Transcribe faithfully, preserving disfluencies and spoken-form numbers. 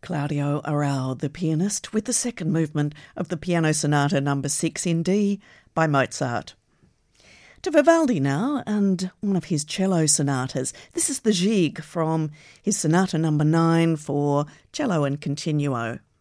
Claudio Arrau, the pianist, with the second movement of the Piano Sonata number six in D by Mozart. To Vivaldi now, and one of his cello sonatas. This is the Gigue from his Sonata number nine for cello and continuo.